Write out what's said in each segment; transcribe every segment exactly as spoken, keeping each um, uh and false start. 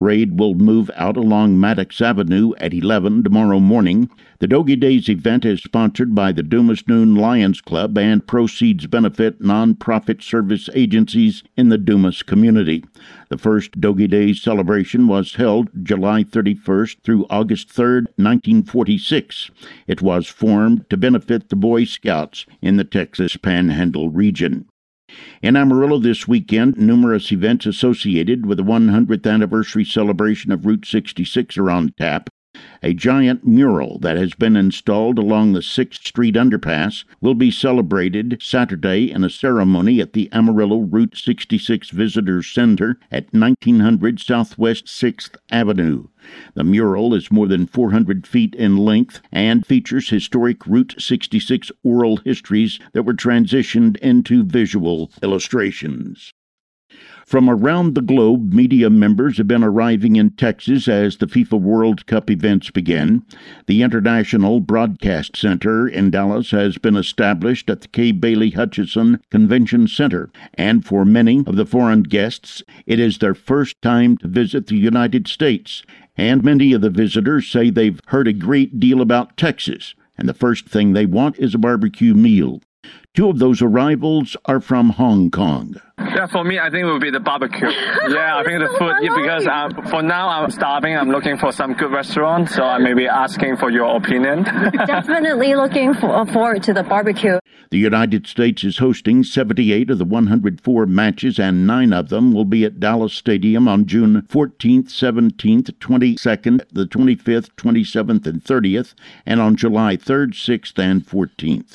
Parade will move out along Maddox Avenue at eleven tomorrow morning. The Doggy Days event is sponsored by the Dumas Noon Lions Club and proceeds benefit nonprofit service agencies in the Dumas community. The first Doggy Days celebration was held July thirty-first through August third, nineteen forty-six. It was formed to benefit the Boy Scouts in the Texas Panhandle region. In Amarillo this weekend, numerous events associated with the one hundredth anniversary celebration of Route sixty-six are on tap. A giant mural that has been installed along the sixth Street underpass will be celebrated Saturday in a ceremony at the Amarillo Route sixty-six Visitor Center at nineteen hundred Southwest sixth Avenue. The mural is more than four hundred feet in length and features historic Route sixty-six oral histories that were transitioned into visual illustrations. From around the globe, media members have been arriving in Texas as the FIFA World Cup events begin. The International Broadcast Center in Dallas has been established at the Kay Bailey Hutchison Convention Center, and for many of the foreign guests, it is their first time to visit the United States. And many of the visitors say they've heard a great deal about Texas, and the first thing they want is a barbecue meal. Two of those arrivals are from Hong Kong. Yeah, for me, I think it would be the barbecue. Yeah, I think the food, yeah, because um, for now I'm starving. I'm looking for some good restaurant, so I may be asking for your opinion. Definitely looking for, forward to the barbecue. The United States is hosting seventy-eight of the one hundred four matches, and nine of them will be at Dallas Stadium on June fourteenth, seventeenth, twenty-second, the twenty-fifth, twenty-seventh, and thirtieth, and on July third, sixth, and fourteenth.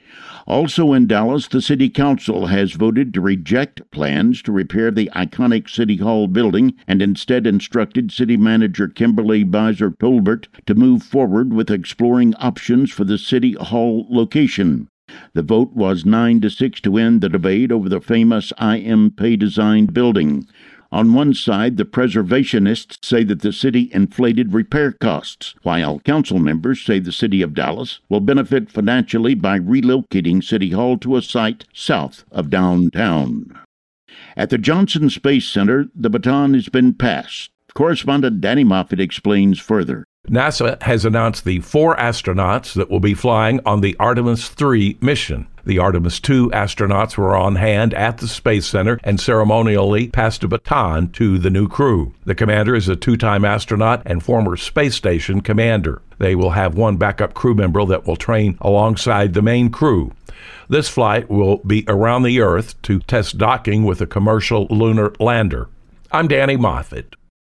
Also in Dallas, the City Council has voted to reject plans to repair the iconic City Hall building and instead instructed City Manager Kimberly Beiser Tolbert to move forward with exploring options for the City Hall location. The vote was nine to six to end the debate over the famous I M Pei-designed building. On one side, the preservationists say that the city inflated repair costs, while council members say the city of Dallas will benefit financially by relocating City Hall to a site south of downtown. At the Johnson Space Center, the baton has been passed. Correspondent Danny Moffett explains further. NASA has announced the four astronauts that will be flying on the Artemis three mission. The Artemis two astronauts were on hand at the Space Center and ceremonially passed a baton to the new crew. The commander is a two-time astronaut and former space station commander. They will have one backup crew member that will train alongside the main crew. This flight will be around the Earth to test docking with a commercial lunar lander. I'm Danny Moffett.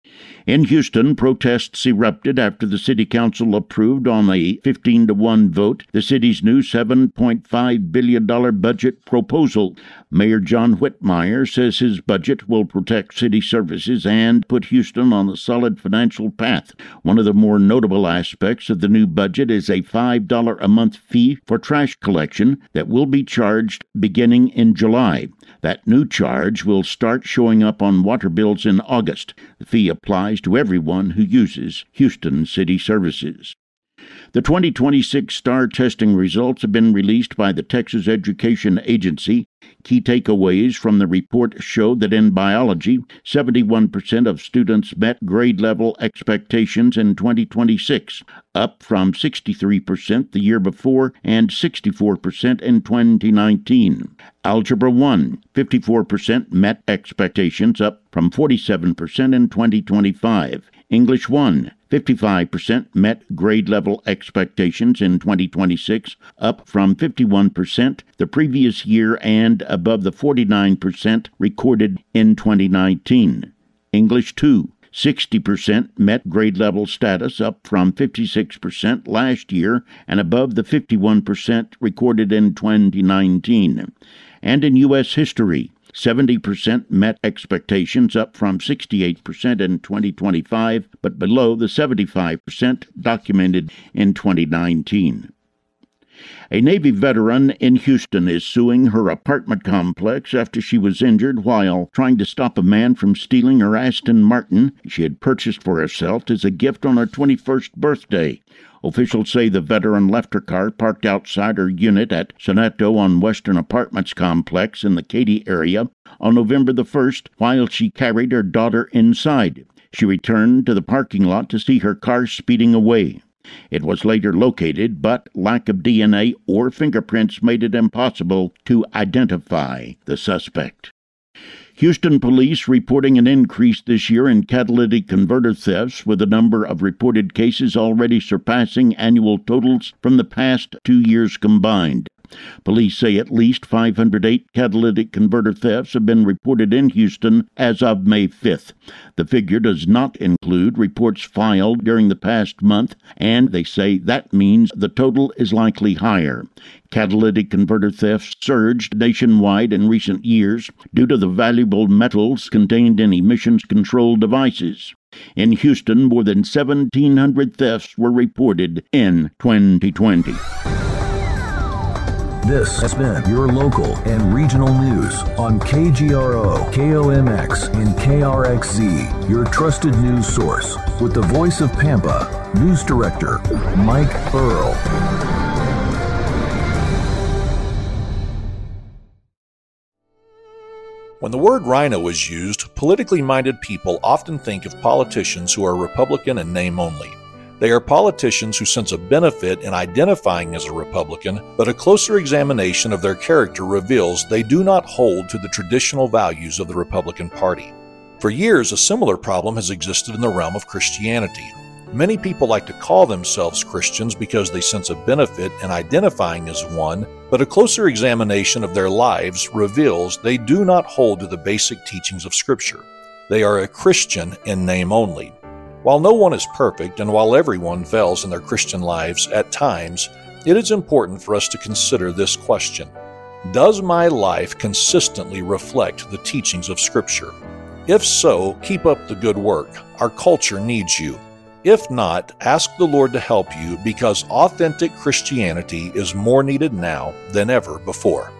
In Houston, protests erupted after the city council approved on a fifteen to one vote the city's new seven point five billion dollars budget proposal. Mayor John Whitmire says his budget will protect city services and put Houston on a solid financial path. One of the more notable aspects of the new budget is a five dollars a month fee for trash collection that will be charged beginning in July. That new charge will start showing up on water bills in August. The fee applies to everyone who uses Houston City Services. The twenty twenty-six STAR testing results have been released by the Texas Education Agency. Key takeaways from the report show that in biology, seventy-one percent of students met grade-level expectations in twenty twenty-six, up from sixty-three percent the year before and sixty-four percent in twenty nineteen. Algebra one, fifty-four percent met expectations, up from forty-seven percent in twenty twenty-five. English one, fifty-five percent met grade-level expectations in twenty twenty-six, up from fifty-one percent the previous year and above the forty-nine percent recorded in twenty nineteen. English two, sixty percent met grade-level status, up from fifty-six percent last year and above the fifty-one percent recorded in twenty nineteen. And in U S history, seventy percent met expectations, up from sixty-eight percent in twenty twenty-five, but below the seventy-five percent documented in twenty nineteen. A Navy veteran in Houston is suing her apartment complex after she was injured while trying to stop a man from stealing her Aston Martin she had purchased for herself as a gift on her twenty-first birthday. Officials say the veteran left her car parked outside her unit at Soneto on Western Apartments Complex in the Katy area on November the first while she carried her daughter inside. She returned to the parking lot to see her car speeding away. It was later located, but lack of D N A or fingerprints made it impossible to identify the suspect. Houston police reporting an increase this year in catalytic converter thefts, with the number of reported cases already surpassing annual totals from the past two years combined. Police say at least five hundred eight catalytic converter thefts have been reported in Houston as of May fifth. The figure does not include reports filed during the past month, and they say that means the total is likely higher. Catalytic converter thefts surged nationwide in recent years due to the valuable metals contained in emissions control devices. In Houston, more than seventeen hundred thefts were reported in twenty twenty. This has been your local and regional news on K G R O, K O M X, and K R X Z, your trusted news source. With the voice of Pampa, News Director Mike Earl. When the word rhino is used, politically minded people often think of politicians who are Republican in name only. They are politicians who sense a benefit in identifying as a Republican, but a closer examination of their character reveals they do not hold to the traditional values of the Republican Party. For years, a similar problem has existed in the realm of Christianity. Many people like to call themselves Christians because they sense a benefit in identifying as one, but a closer examination of their lives reveals they do not hold to the basic teachings of Scripture. They are a Christian in name only. While no one is perfect, and while everyone fails in their Christian lives at times, it is important for us to consider this question. Does my life consistently reflect the teachings of Scripture? If so, keep up the good work. Our culture needs you. If not, ask the Lord to help you, because authentic Christianity is more needed now than ever before.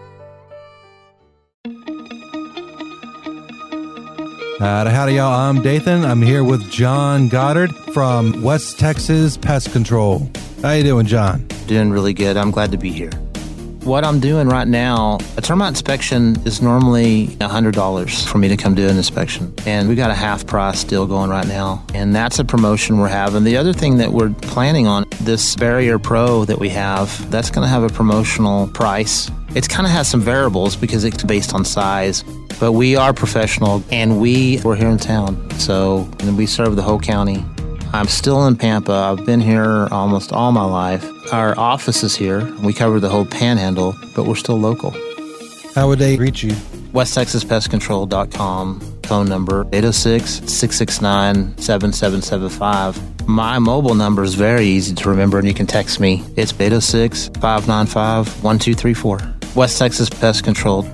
Howdy, howdy, y'all. I'm Dathan. I'm here with John Goddard from West Texas Pest Control. How you doing, John? Doing really good. I'm glad to be here. What I'm doing right now, a termite inspection is normally one hundred dollars for me to come do an inspection. And we got a half price deal going right now. And that's a promotion we're having. The other thing that we're planning on, this Barrier Pro that we have, that's going to have a promotional price. It kind of has some variables because it's based on size. But we are professional, and we, we're here in town. So and we serve the whole county. I'm still in Pampa. I've been here almost all my life. Our office is here. We cover the whole panhandle, but we're still local. How would they reach you? West Texas Pest Control dot com, phone number eight oh six, six six nine, seven seven seven five. My mobile number is very easy to remember, and you can text me. It's eight oh six, five nine five, one two three four. West Texas Pest Control.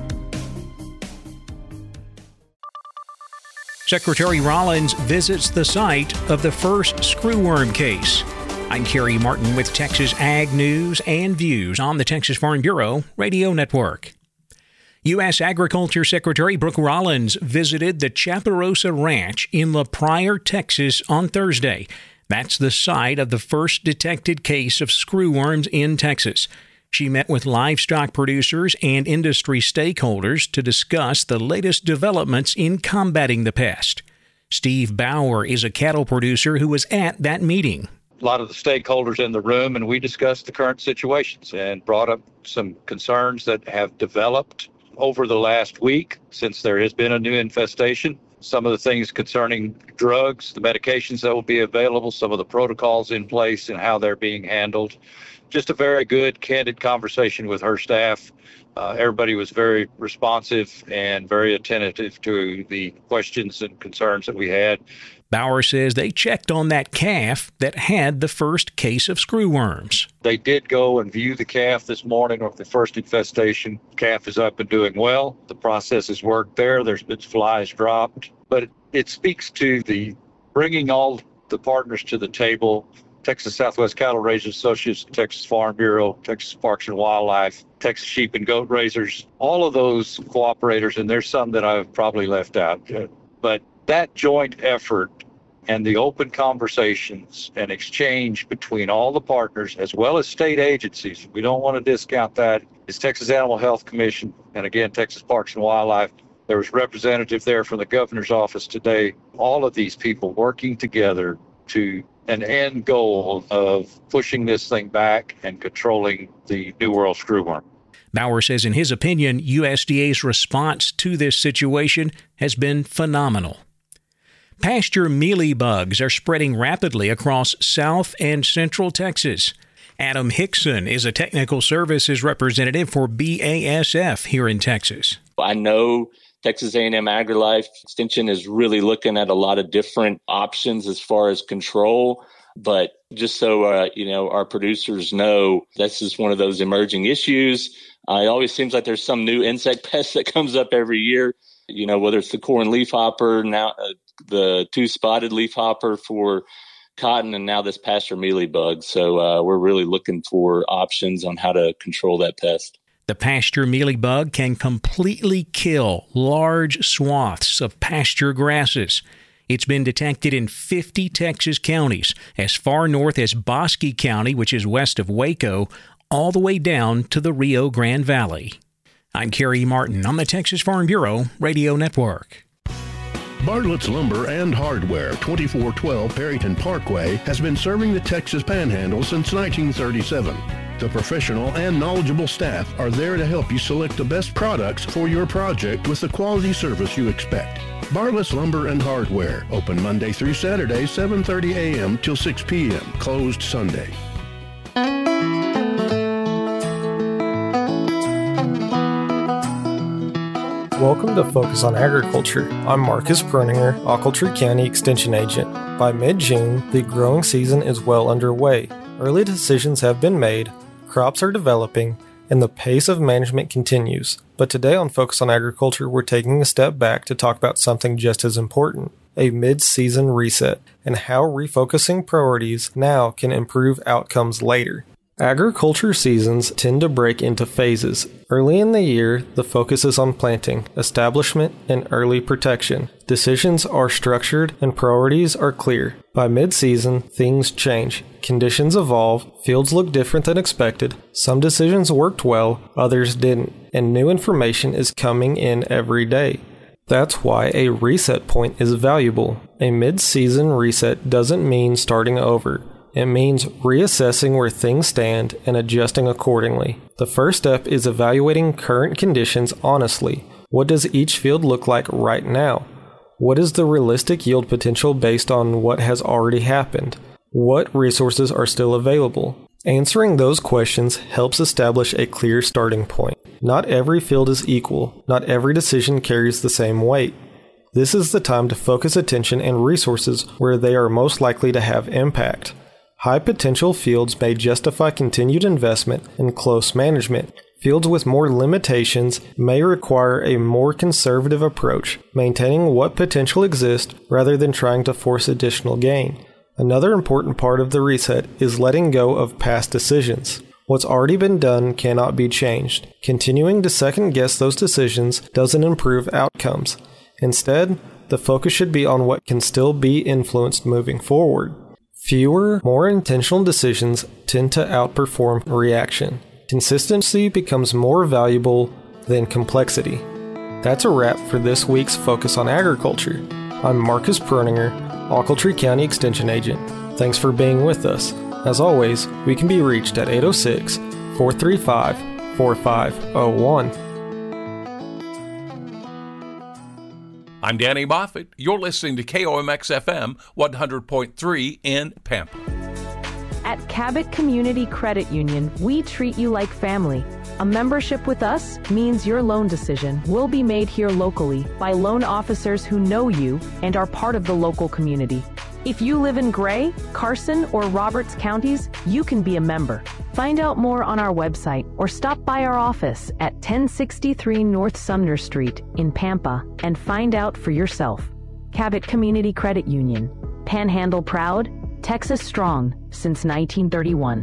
Secretary Rollins visits the site of the first screwworm case. I'm Kerry Martin with Texas Ag News and Views on the Texas Farm Bureau Radio Network. U S Agriculture Secretary Brooke Rollins visited the Chaparosa Ranch in La Pryor, Texas on Thursday. That's the site of the first detected case of screwworms in Texas. She met with livestock producers and industry stakeholders to discuss the latest developments in combating the pest. Steve Bauer is a cattle producer who was at that meeting. A lot of the stakeholders in the room, and we discussed the current situations and brought up some concerns that have developed over the last week since there has been a new infestation. Some of the things concerning drugs, the medications that will be available, some of the protocols in place and how they're being handled. Just a very good, candid conversation with her staff. Uh, everybody was very responsive and very attentive to the questions and concerns that we had. Bauer says they checked on that calf that had the first case of screwworms. They did go and view the calf this morning of the first infestation. Calf is up and doing well. The process has worked there. There's been flies dropped. But it, it speaks to the bringing all the partners to the table. Texas Southwest Cattle Raisers Associates, Texas Farm Bureau, Texas Parks and Wildlife, Texas Sheep and Goat Raisers, all of those cooperators, and there's some that I've probably left out. But that joint effort and the open conversations and exchange between all the partners as well as state agencies, we don't want to discount that, is Texas Animal Health Commission and again, Texas Parks and Wildlife, There was a representative there from the governor's office today. All of these people working together to an end goal of pushing this thing back and controlling the New World screwworm. Bauer says in his opinion, U S D A's response to this situation has been phenomenal. Pasture mealybugs are spreading rapidly across South and Central Texas. Adam Hickson is a technical services representative for B A S F here in Texas. I know Texas A and M AgriLife Extension is really looking at a lot of different options as far as control. But just so uh, you know, our producers know, this is one of those emerging issues. Uh, it always seems like there's some new insect pest that comes up every year. You know, whether it's the corn leafhopper, now uh, the two-spotted leafhopper for cotton, and now this pasture mealybug. So uh, we're really looking for options on how to control that pest. The pasture mealybug can completely kill large swaths of pasture grasses. It's been detected in fifty Texas counties, as far north as Bosque County, which is west of Waco, all the way down to the Rio Grande Valley. I'm Kerry Martin on the Texas Farm Bureau Radio Network. Bartlett's Lumber and Hardware, twenty-four twelve Perryton Parkway, has been serving the Texas Panhandle since nineteen thirty-seven. The professional and knowledgeable staff are there to help you select the best products for your project with the quality service you expect. Bartlett's Lumber and Hardware, open Monday through Saturday, seven thirty a.m. till six p.m., closed Sunday. Welcome to Focus on Agriculture. I'm Marcus Perninger, Ochiltree County Extension Agent. By mid-June, the growing season is well underway. Early decisions have been made, crops are developing, and the pace of management continues. But today on Focus on Agriculture, we're taking a step back to talk about something just as important, a mid-season reset, and how refocusing priorities now can improve outcomes later. Agriculture seasons tend to break into phases. Early in the year, the focus is on planting, establishment, and early protection. Decisions are structured and priorities are clear. By mid-season, things change. Conditions evolve, fields look different than expected, some decisions worked well, others didn't, and new information is coming in every day. That's why a reset point is valuable. A mid-season reset doesn't mean starting over. It means reassessing where things stand and adjusting accordingly. The first step is evaluating current conditions honestly. What does each field look like right now? What is the realistic yield potential based on what has already happened? What resources are still available? Answering those questions helps establish a clear starting point. Not every field is equal. Not every decision carries the same weight. This is the time to focus attention and resources where they are most likely to have impact. High potential fields may justify continued investment and close management. Fields with more limitations may require a more conservative approach, maintaining what potential exists rather than trying to force additional gain. Another important part of the reset is letting go of past decisions. What's already been done cannot be changed. Continuing to second guess those decisions doesn't improve outcomes. Instead, the focus should be on what can still be influenced moving forward. Fewer, more intentional decisions tend to outperform reaction. Consistency becomes more valuable than complexity. That's a wrap for this week's Focus on Agriculture. I'm Marcus Perninger, Ochiltree County Extension Agent. Thanks for being with us. As always, we can be reached at eight oh six, four three five, four five oh one. I'm Danny Moffett. You're listening to K O M X F M one hundred point three in Pampa. At Cabot Community Credit Union, we treat you like family. A membership with us means your loan decision will be made here locally by loan officers who know you and are part of the local community. If you live in Gray, Carson, or Roberts counties, you can be a member. Find out more on our website or stop by our office at ten sixty-three North Sumner Street in Pampa and find out for yourself. Cabot Community Credit Union. Panhandle proud, Texas strong since nineteen thirty-one.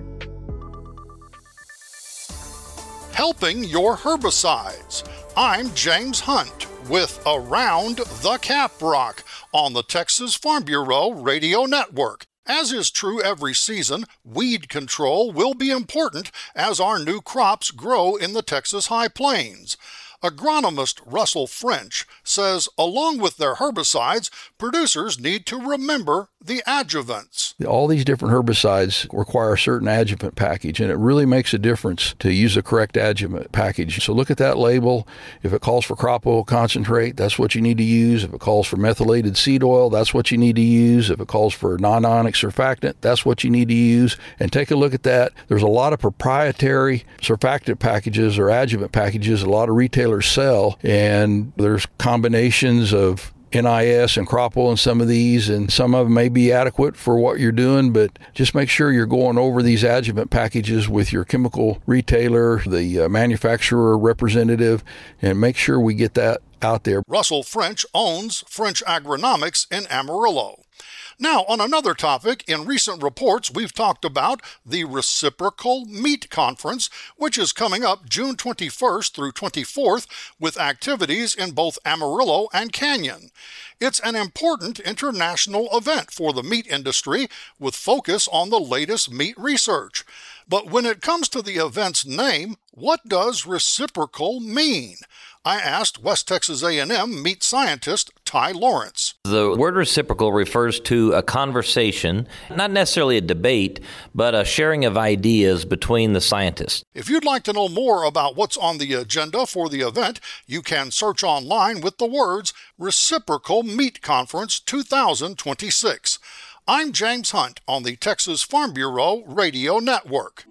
Helping your herbicides. I'm James Hunt with Around the Caprock on the Texas Farm Bureau Radio Network. As is true every season, weed control will be important as our new crops grow in the Texas High Plains. Agronomist Russell French says along with their herbicides, producers need to remember the adjuvants. All these different herbicides require a certain adjuvant package, and it really makes a difference to use the correct adjuvant package. So look at that label. If it calls for crop oil concentrate, that's what you need to use. If it calls for methylated seed oil, that's what you need to use. If it calls for non-ionic surfactant, that's what you need to use. And take a look at that. There's a lot of proprietary surfactant packages or adjuvant packages a lot of retailers sell, and there's combinations of N I S and crop oil in some of these, and some of them may be adequate for what you're doing, but just make sure you're going over these adjuvant packages with your chemical retailer, the uh, manufacturer representative, and make sure we get that out there. Russell French owns French Agronomics in Amarillo. Now, on another topic, in recent reports, we've talked about the Reciprocal Meat Conference, which is coming up June twenty-first through twenty-fourth, with activities in both Amarillo and Canyon. It's an important international event for the meat industry, with focus on the latest meat research. But when it comes to the event's name, what does reciprocal mean? I asked West Texas A and M meat scientist Ty Lawrence. The word reciprocal refers to a conversation, not necessarily a debate, but a sharing of ideas between the scientists. If you'd like to know more about what's on the agenda for the event, you can search online with the words Reciprocal Meat Conference two thousand twenty-six. I'm James Hunt on the Texas Farm Bureau Radio Network.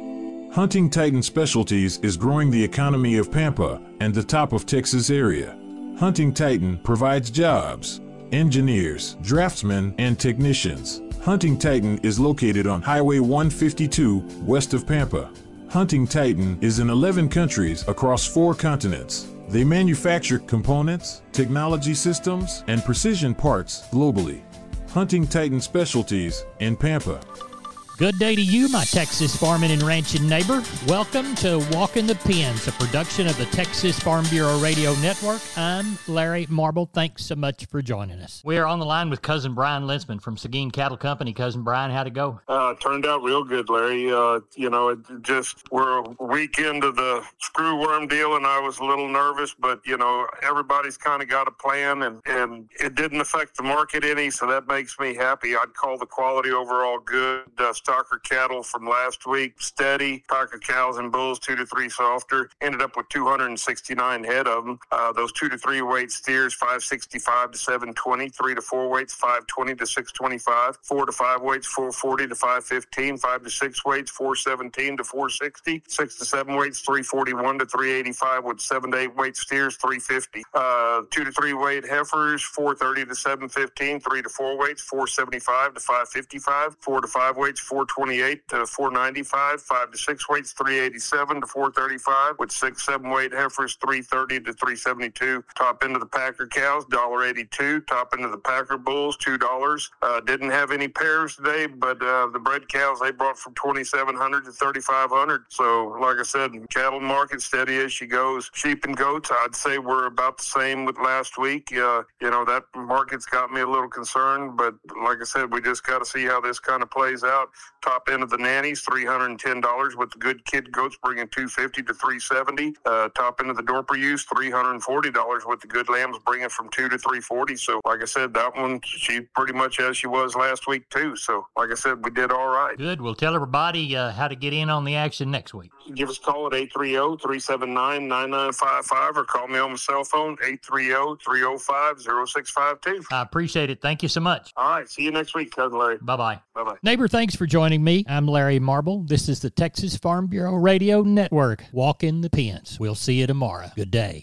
Hunting Titan Specialties is growing the economy of Pampa and the top of Texas area. Hunting Titan provides jobs, engineers, draftsmen, and technicians. Hunting Titan is located on Highway one fifty-two west of Pampa. Hunting Titan is in eleven countries across four continents. They manufacture components, technology systems, and precision parts globally. Hunting Titan Specialties in Pampa. Good day to you, my Texas farming and ranching neighbor. Welcome to Walking the Pens, a production of the Texas Farm Bureau Radio Network. I'm Larry Marble. Thanks so much for joining us. We are on the line with Cousin Brian Linsman from Seguin Cattle Company. Cousin Brian, how'd it go? Uh, turned out real good, Larry. Uh, you know, it just, we're a week into the screw worm deal, and I was a little nervous, but, you know, everybody's kind of got a plan, and, and it didn't affect the market any, so that makes me happy. I'd call the quality overall good. Uh, Stocker cattle from last week, steady. Packer cows and bulls, two to three softer. Ended up with two hundred sixty-nine head of them. Uh, those two to three weight steers, five sixty-five to seven twenty. Three to four weights, five twenty to six twenty-five. Four to five weights, four forty to five fifteen. Five to six weights, four seventeen to four sixty. Six to seven weights, three forty-one to three eighty-five. With seven to eight weight steers, three fifty. Uh, two to three weight heifers, four thirty to seven fifteen. Three to four weights, four seventy-five to five fifty-five. Four to five weights, four twenty-eight to four ninety-five. Five to six weights, three eighty-seven to four thirty-five. With six seven weight heifers, three thirty to three seventy-two. Top end of the Packer cows, one eighty-two. Top end of the Packer bulls, two dollars. Uh, didn't have any pairs today, but uh, the bred cows they brought from twenty-seven hundred to thirty-five hundred. So, like I said, cattle market steady as she goes. Sheep and goats, I'd say we're about the same with last week. Uh, you know, that market's got me a little concerned, but like I said, we just got to see how this kind of plays out. Top end of the nannies, three hundred ten dollars, with the good kid goats bringing two fifty to three seventy. Uh, top end of the Dorper ewes, three hundred forty dollars, with the good lambs bringing from two to three forty. So, like I said, that one, she pretty much as she was last week, too. So, like I said, we did all right. Good. We'll tell everybody uh, how to get in on the action next week. Give us a call at eight three zero, three seven nine, nine nine five five or call me on my cell phone, eight three zero, three zero five, zero six five two. I appreciate it. Thank you so much. All right. See you next week, Cousin Larry. Bye-bye. Bye-bye. Neighbor, thanks for joining me. I'm Larry Marble. This is the Texas Farm Bureau Radio Network. Walk in the pens. We'll see you tomorrow. Good day.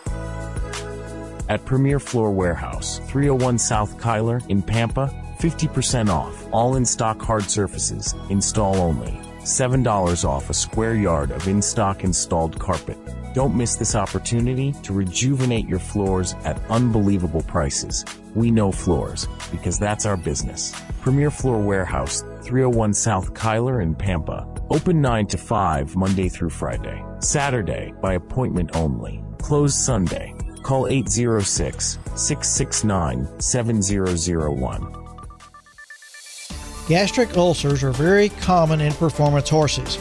At Premier Floor Warehouse, three oh one South Kyler in Pampa, fifty percent off. All in-stock hard surfaces. Install only. seven dollars off a square yard of in-stock installed carpet. Don't miss this opportunity to rejuvenate your floors at unbelievable prices. We know floors, because that's our business. Premier Floor Warehouse, three oh one South Kyler in Pampa. Open nine to five Monday through Friday. Saturday, by appointment only. Closed Sunday. Call eight zero six, six six nine, seven zero zero one. Gastric ulcers are very common in performance horses.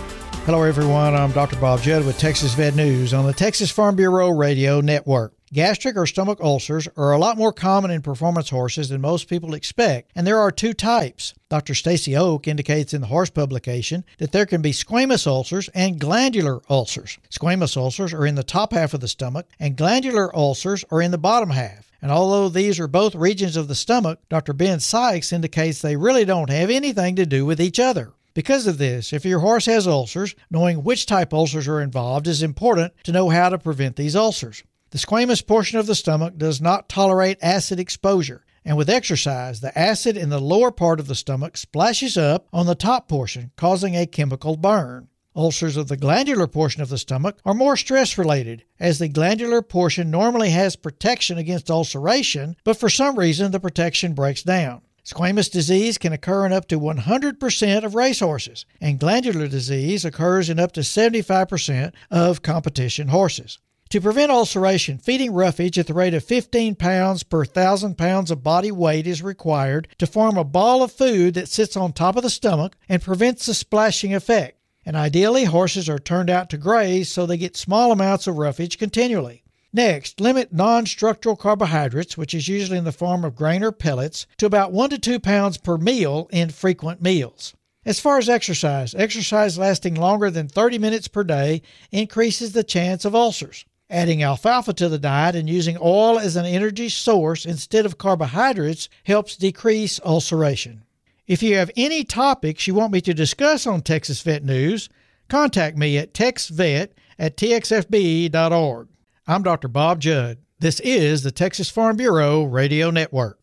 Hello, everyone. I'm Doctor Bob Judd with Texas Vet News on the Texas Farm Bureau Radio Network. Gastric or stomach ulcers are a lot more common in performance horses than most people expect, and there are two types. Doctor Stacy Oak indicates in the horse publication that there can be squamous ulcers and glandular ulcers. Squamous ulcers are in the top half of the stomach, and glandular ulcers are in the bottom half. And although these are both regions of the stomach, Doctor Ben Sykes indicates they really don't have anything to do with each other. Because of this, if your horse has ulcers, knowing which type ulcers are involved is important to know how to prevent these ulcers. The squamous portion of the stomach does not tolerate acid exposure, and with exercise, the acid in the lower part of the stomach splashes up on the top portion, causing a chemical burn. Ulcers of the glandular portion of the stomach are more stress-related, as the glandular portion normally has protection against ulceration, but for some reason the protection breaks down. Squamous disease can occur in up to one hundred percent of racehorses, and glandular disease occurs in up to seventy-five percent of competition horses. To prevent ulceration, feeding roughage at the rate of fifteen pounds per one thousand pounds of body weight is required to form a ball of food that sits on top of the stomach and prevents the splashing effect. And ideally, horses are turned out to graze so they get small amounts of roughage continually. Next, limit non-structural carbohydrates, which is usually in the form of grain or pellets, to about one to two pounds per meal in frequent meals. As far as exercise, exercise lasting longer than thirty minutes per day increases the chance of ulcers. Adding alfalfa to the diet and using oil as an energy source instead of carbohydrates helps decrease ulceration. If you have any topics you want me to discuss on Texas Vet News, contact me at texvet at t x f b dot org. I'm Doctor Bob Judd. This is the Texas Farm Bureau Radio Network.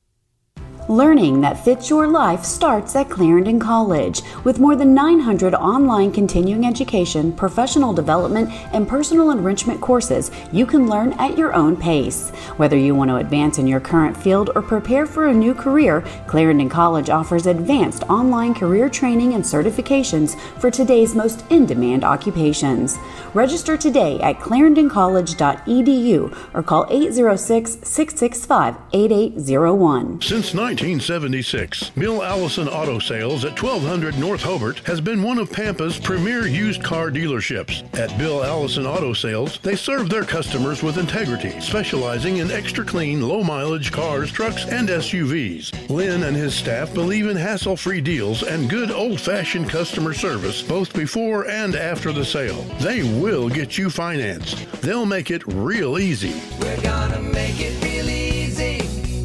Learning that fits your life starts at Clarendon College. With more than nine hundred online continuing education, professional development, and personal enrichment courses, you can learn at your own pace. Whether you want to advance in your current field or prepare for a new career, Clarendon College offers advanced online career training and certifications for today's most in-demand occupations. Register today at clarendon college dot e d u or call eight zero six, six six five, eight eight zero one. Since nineteen seventy-six, Bill Allison Auto Sales at twelve hundred North Hobart has been one of Pampa's premier used car dealerships. At Bill Allison Auto Sales, they serve their customers with integrity, specializing in extra clean, low-mileage cars, trucks, and S U Vs. Lynn and his staff believe in hassle-free deals and good old-fashioned customer service both before and after the sale. They will get you financed. They'll make it real easy. We're gonna make it real easy.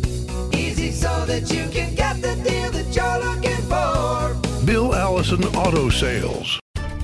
Easy so that you can get the deal that you're looking for. Bill Allison Auto Sales.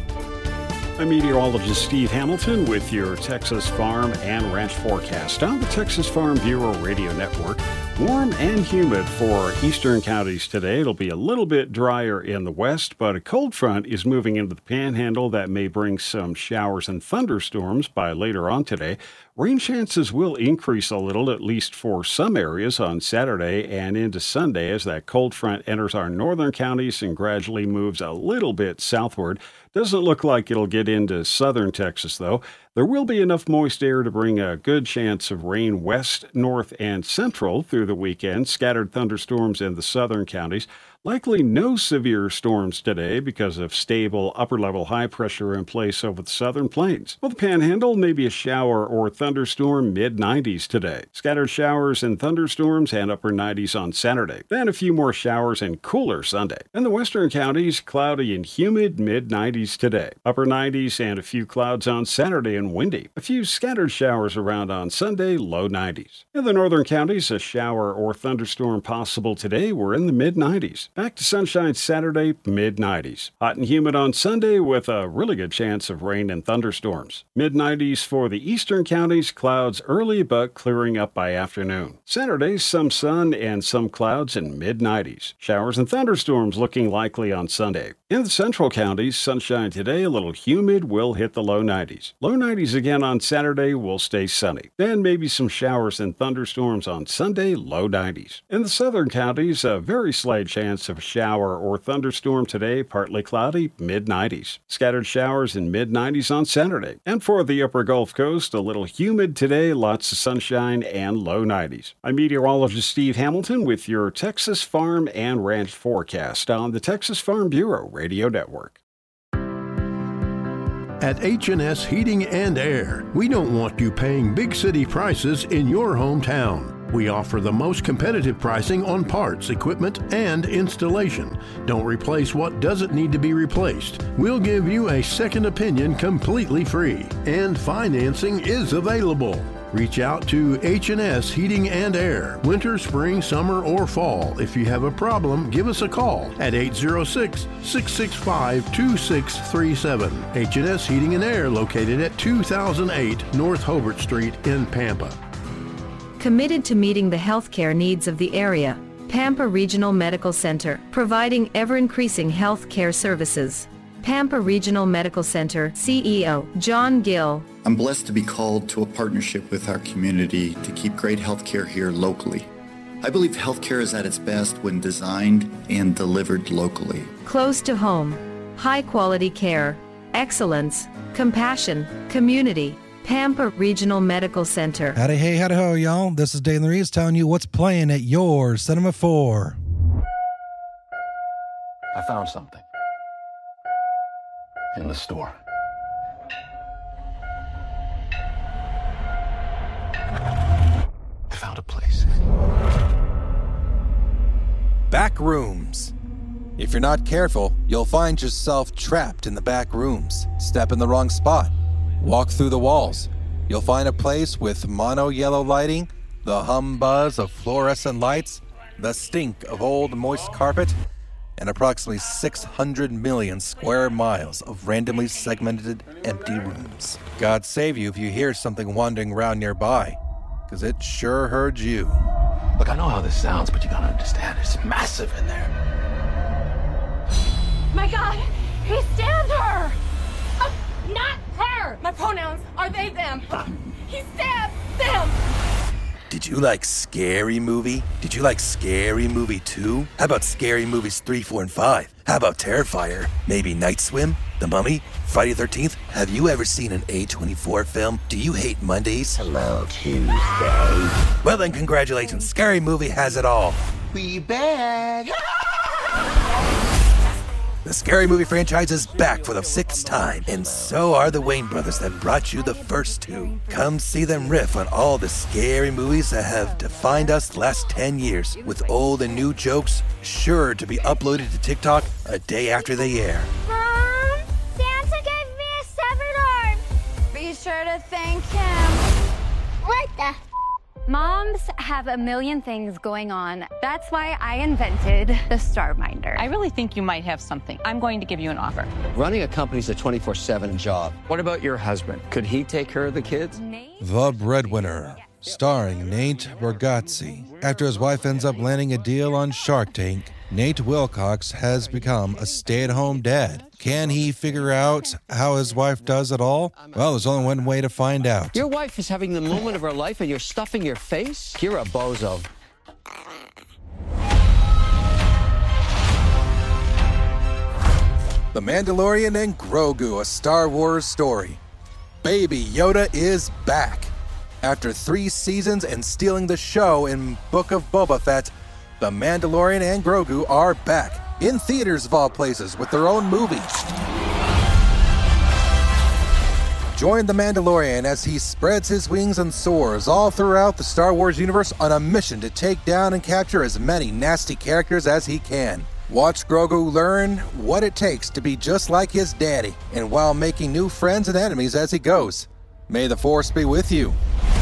I'm meteorologist Steve Hamilton with your Texas Farm and Ranch forecast on the Texas Farm Bureau Radio Network. Warm and humid for eastern counties today. It'll be a little bit drier in the west, but a cold front is moving into the panhandle that may bring some showers and thunderstorms by later on today. Rain chances will increase a little, at least for some areas, on Saturday and into Sunday as that cold front enters our northern counties and gradually moves a little bit southward. Doesn't look like it'll get into southern Texas, though. There will be enough moist air to bring a good chance of rain west, north, and central through the weekend. Scattered thunderstorms in the southern counties. Likely no severe storms today because of stable upper-level high pressure in place over the southern plains. Well, the panhandle, maybe a shower or thunderstorm, mid nineties today. Scattered showers and thunderstorms and upper nineties on Saturday. Then a few more showers and cooler Sunday. In the western counties, cloudy and humid, mid nineties today. Upper nineties and a few clouds on Saturday and windy. A few scattered showers around on Sunday, low nineties. In the northern counties, a shower or thunderstorm possible today. We're in the mid nineties. Back to sunshine Saturday, mid nineties. Hot and humid on Sunday with a really good chance of rain and thunderstorms. mid nineties for the eastern counties, clouds early but clearing up by afternoon. Saturday, some sun and some clouds in mid nineties. Showers and thunderstorms looking likely on Sunday. In the central counties, sunshine today, a little humid, will hit the low nineties. Low nineties again on Saturday, will stay sunny. Then maybe some showers and thunderstorms on Sunday, low nineties. In the southern counties, a very slight chance of a shower or thunderstorm today, partly cloudy, mid nineties. Scattered showers in mid nineties on Saturday. And for the upper Gulf Coast, a little humid today, lots of sunshine and low nineties. I'm meteorologist Steve Hamilton with your Texas Farm and Ranch forecast on the Texas Farm Bureau Radio Network. At H and S Heating and Air, we don't want you paying big city prices in your hometown. We offer the most competitive pricing on parts, equipment, and installation. Don't replace what doesn't need to be replaced. We'll give you a second opinion completely free, and financing is available. Reach out to H and S Heating and Air, winter, spring, summer, or fall. If you have a problem, give us a call at eight zero six, six six five, two six three seven. H and S Heating and Air, located at two thousand eight North Hobart Street in Pampa. Committed to meeting the healthcare needs of the area, Pampa Regional Medical Center, providing ever-increasing healthcare services. Pampa Regional Medical Center C E O John Gill. I'm blessed to be called to a partnership with our community to keep great healthcare here locally. I believe healthcare is at its best when designed and delivered locally. Close to home, high-quality care, excellence, compassion, community. Pampa Regional Medical Center. Howdy, hey, howdy, ho, y'all. This is Dave Reeves telling you what's playing at your Cinema four. I found something in the store. I found a place. Back rooms. If you're not careful, you'll find yourself trapped in the back rooms. Step in the wrong spot. Walk through the walls. You'll find a place with mono yellow lighting, the hum buzz of fluorescent lights, the stink of old moist carpet, and approximately six hundred million square miles of randomly segmented empty rooms. God save you if you hear something wandering around nearby, because it sure heard you. Look, I know how this sounds, but you gotta understand, it's massive in there. My God, he stabbed her! Uh, not her! My pronouns are they, them. He stabbed them! Did you like Scary Movie? Did you like Scary Movie two? How about Scary Movies three, four, and five? How about Terrifier? Maybe Night Swim? The Mummy? Friday the thirteenth? Have you ever seen an A twenty-four film? Do you hate Mondays? Hello, Tuesday. Well then, congratulations. Scary Movie has it all. We back! The Scary Movie franchise is back for the sixth time, and so are the Wayne brothers that brought you the first two. Come see them riff on all the scary movies that have defined us the last ten years, with old and new jokes sure to be uploaded to TikTok a day after they air. Mom, Santa gave me a severed arm. Be sure to thank him. What the? Moms have a million things going on. That's why I invented the StarMinder. I really think you might have something. I'm going to give you an offer. Running a company's a twenty-four seven job. What about your husband? Could he take care of the kids? The Breadwinner, starring Nate Bargatze. After his wife ends up landing a deal on Shark Tank, Nate Wilcox has become a stay-at-home dad. Can he figure out how his wife does it all? Well, there's only one way to find out. Your wife is having the moment of her life and you're stuffing your face? You're a bozo. The Mandalorian and Grogu, a Star Wars story. Baby Yoda is back. After three seasons and stealing the show in Book of Boba Fett, The Mandalorian and Grogu are back, in theaters of all places, with their own movie. Join the Mandalorian as he spreads his wings and soars all throughout the Star Wars universe on a mission to take down and capture as many nasty characters as he can. Watch Grogu learn what it takes to be just like his daddy, and while making new friends and enemies as he goes. May the Force be with you.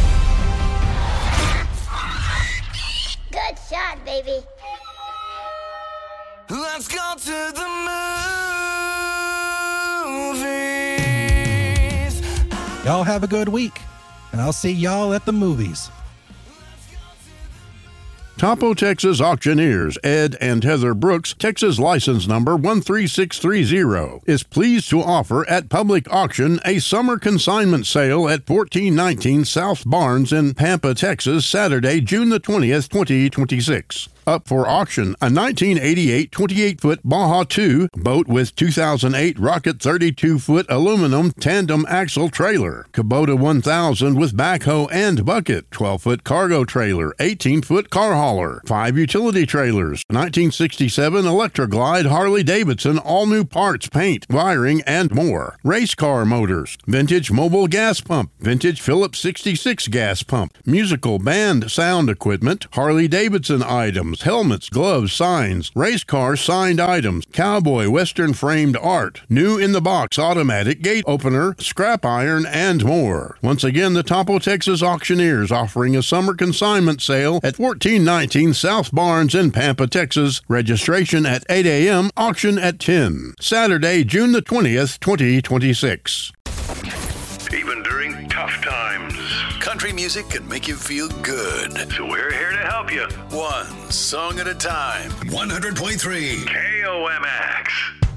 Good shot, baby. Let's go to the movies. Y'all have a good week, and I'll see y'all at the movies. Topo Texas Auctioneers, Ed and Heather Brooks, Texas license number one three six three zero, is pleased to offer at public auction a summer consignment sale at fourteen nineteen South Barnes in Pampa, Texas, Saturday, June the twentieth, twenty twenty-six. up for auction a nineteen eighty-eight twenty-eight foot Baja two boat with two thousand eight Rocket thirty-two foot aluminum tandem axle trailer, Kubota one thousand with backhoe and bucket, twelve foot cargo trailer, eighteen foot car hauler, five utility trailers, nineteen sixty-seven Electroglide Harley-Davidson all-new parts, paint, wiring, and more, race car motors, vintage mobile gas pump, vintage Phillips sixty-six gas pump, musical band sound equipment, Harley-Davidson items, helmets, gloves, signs, race car signed items, cowboy western framed art, new in the box automatic gate opener, scrap iron, and more. Once again, the Topo Texas Auctioneers offering a summer consignment sale at fourteen nineteen South Barnes in Pampa, Texas. Registration at eight a.m., auction at ten. Saturday, June the twentieth, twenty twenty-six. Even during tough times, country music can make you feel good. So we're here to help you. One song at a time. one hundred point three K O M X.